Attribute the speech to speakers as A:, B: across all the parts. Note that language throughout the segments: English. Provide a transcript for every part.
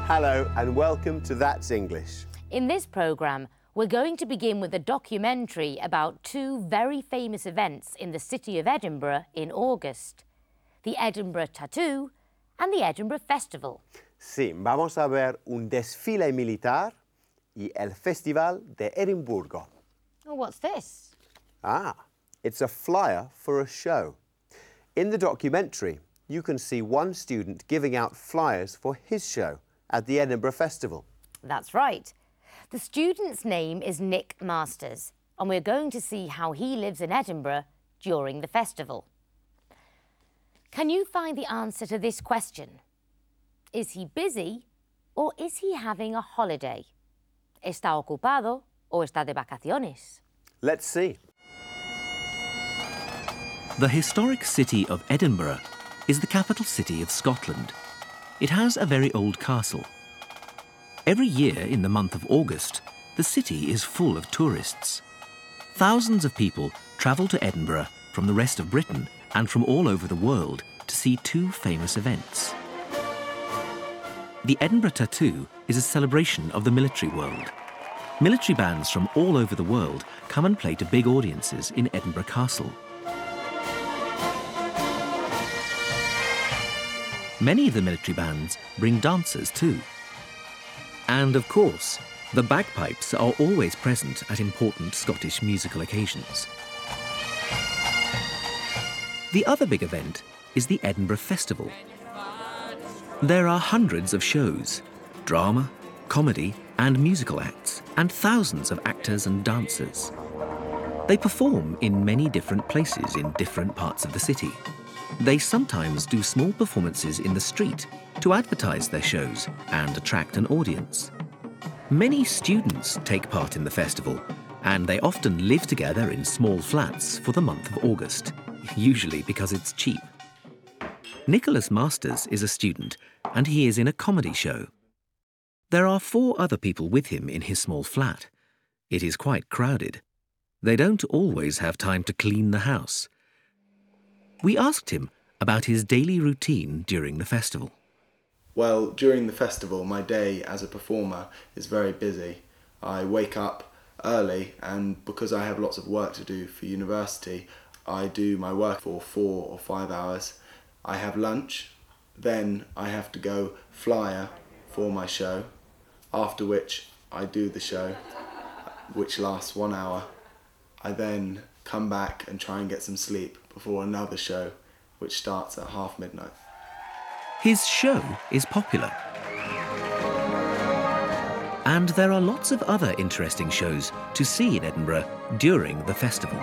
A: Hello and welcome to That's English.
B: In this programme, we're going to begin with a documentary about two very famous events in the city of Edinburgh in August. The Edinburgh Tattoo and the Edinburgh Festival.
A: Sí, vamos a ver un desfile militar y el Festival de Edimburgo.
B: Oh, what's this?
A: It's a flyer for a show. In the documentary, you can see one student giving out flyers for his show at the Edinburgh Festival.
B: That's right. The student's name is Nick Masters, and we're going to see how he lives in Edinburgh during the festival. Can you find the answer to this question? Is he busy or is he having a holiday? ¿Está ocupado o está de vacaciones?
A: Let's see.
C: The historic city of Edinburgh is the capital city of Scotland. It has a very old castle. Every year in the month of August, the city is full of tourists. Thousands of people travel to Edinburgh from the rest of Britain and from all over the world to see two famous events. The Edinburgh Tattoo is a celebration of the military world. Military bands from all over the world come and play to big audiences in Edinburgh Castle. Many of the military bands bring dancers too. And of course, the bagpipes are always present at important Scottish musical occasions. The other big event is the Edinburgh Festival. There are hundreds of shows, drama, comedy and musical acts, and thousands of actors and dancers. They perform in many different places in different parts of the city. They sometimes do small performances in the street to advertise their shows and attract an audience. Many students take part in the festival, and they often live together in small flats for the month of August, usually because it's cheap. Nicholas Masters is a student, and he is in a comedy show. There are 4 other people with him in his small flat. It is quite crowded. They don't always have time to clean the house. We asked him about his daily routine during the festival.
D: Well, during the festival, my day as a performer is very busy. I wake up early, and because I have lots of work to do for university, I do my work for 4 or 5 hours. I have lunch, then I have to go flyer for my show, after which I do the show, which lasts 1 hour. I then come back and try and get some sleep before another show, which starts at midnight.
C: His show is popular. And there are lots of other interesting shows to see in Edinburgh during the festival.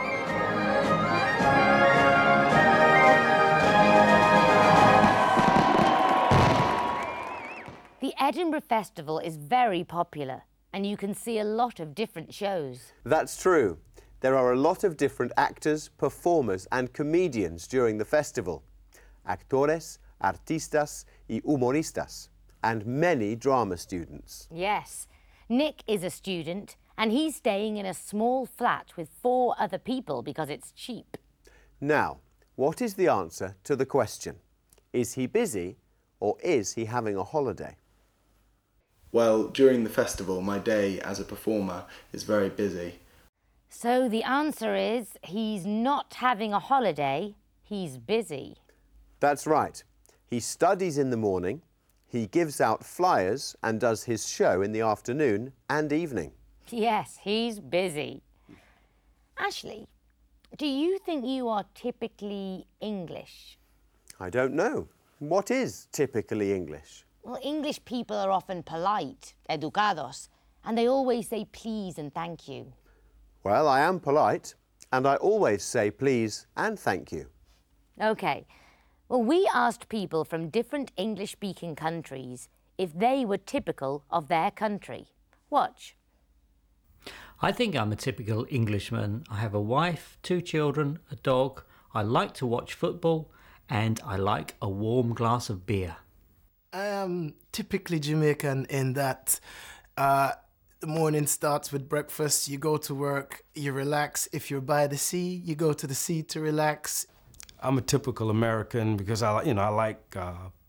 B: The Edinburgh Festival is very popular, and you can see a lot of different shows.
A: That's true. There are a lot of different actors, performers and comedians during the festival. Actores, artistas y humoristas, and many drama students.
B: Yes. Nick is a student, and he's staying in a small flat with 4 other people because it's cheap.
A: Now, what is the answer to the question? Is he busy or is he having a holiday?
D: Well, during the festival, my day as a performer is very busy.
B: So the answer is he's not having a holiday, he's busy.
A: That's right. He studies in the morning, he gives out flyers and does his show in the afternoon and evening.
B: Yes, he's busy. Ashley, do you think you are typically English?
A: I don't know. What is typically English?
B: Well, English people are often polite, educados, and they always say please and thank you.
A: Well, I am polite, and I always say please and thank you.
B: OK. Well, we asked people from different English-speaking countries if they were typical of their country. Watch.
E: I think I'm a typical Englishman. I have a wife, 2 children, a dog. I like to watch football, and I like a warm glass of beer.
F: I am typically Jamaican in that the morning starts with breakfast, you go to work, you relax. If you're by the sea, you go to the sea to relax.
G: I'm a typical American because I like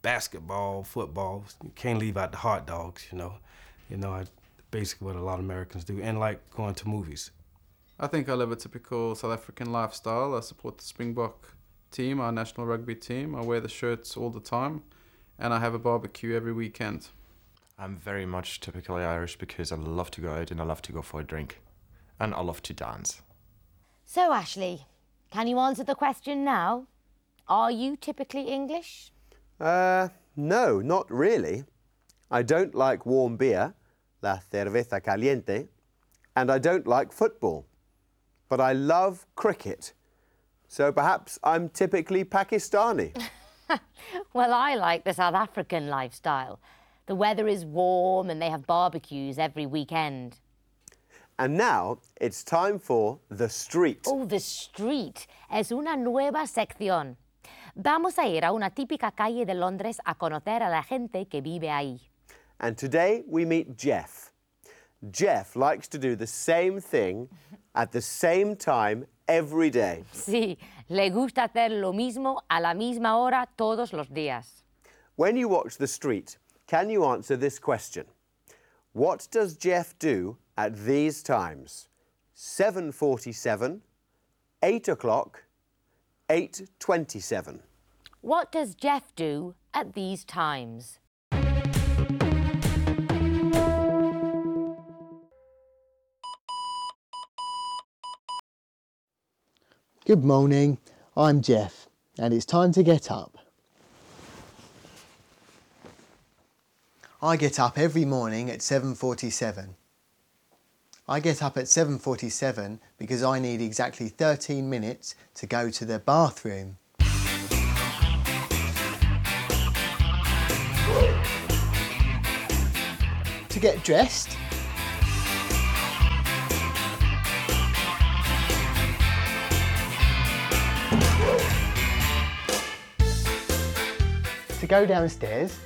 G: basketball, football. You can't leave out the hot dogs, you know. Basically what a lot of Americans do, and like going to movies.
H: I think I live a typical South African lifestyle. I support the Springbok team, our national rugby team. I wear the shirts all the time, and I have a barbecue every weekend.
I: I'm very much typically Irish because I love to go out and I love to go for a drink. And I love to dance.
B: So, Ashley, can you answer the question now? Are you typically English?
A: No, not really. I don't like warm beer, la cerveza caliente, and I don't like football. But I love cricket. So perhaps I'm typically Pakistani.
B: Well, I like the South African lifestyle. The weather is warm and they have barbecues every weekend.
A: And now it's time for The Street.
B: Oh, The Street es una nueva sección. Vamos a ir a una típica calle de Londres a conocer a la gente que vive ahí.
A: And today we meet Jeff. Jeff likes to do the same thing at the same time every day.
B: Sí, le gusta hacer lo mismo a la misma hora todos los días.
A: When you watch The Street, can you answer this question? What does Jeff do at these times? 7:47, 8 o'clock, 8:27.
B: What does Jeff do at these times?
J: Good morning, I'm Jeff, and it's time to get up. I get up every morning at 7:47. I get up at 7:47 because I need exactly 13 minutes to go to the bathroom. To get dressed. To go downstairs.